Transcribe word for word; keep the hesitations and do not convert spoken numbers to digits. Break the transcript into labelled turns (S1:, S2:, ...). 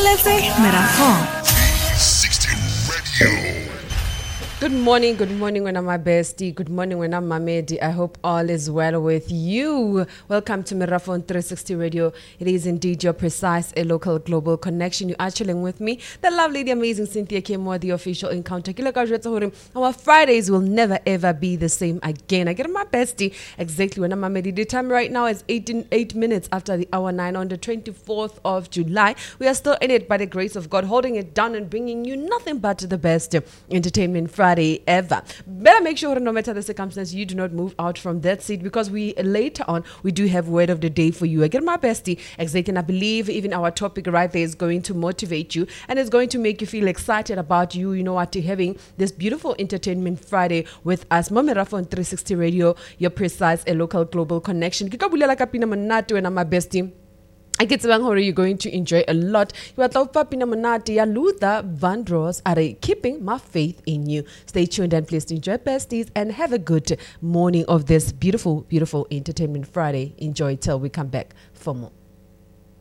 S1: Let's Merafon.
S2: sixty Radio.
S3: Good morning, good morning when I'm my bestie. Good morning when I'm Mamedi. I hope all is well with you. Welcome to Merafon three sixty Radio. It is indeed your precise, a local global connection. You are chilling with me, the lovely, the amazing Cynthia Kemwa, the official encounter. Our Fridays will never ever be the same again. I get my bestie exactly when I'm Mamedi. The time right now is eighteen, eight minutes after the hour nine on the twenty-fourth of July. We are still in it by the grace of God, holding it down and bringing you nothing but the best entertainment Friday ever. Better make sure no matter the circumstance, you do not move out from that seat, because we later on we do have word of the day for you. I get my bestie exactly, and I believe even our topic right there is going to motivate you and it's going to make you feel excited about you, you know what, having this beautiful entertainment Friday with us. Merafon three sixty Radio, your precise a local global connection. Kikabulela kapina manatu and my bestie. I get to how you're going to enjoy a lot. You are Pina Monati, ya Luther Vandross are keeping my faith in you. Stay tuned and please enjoy besties and have a good morning of this beautiful, beautiful entertainment Friday. Enjoy till we come back for more.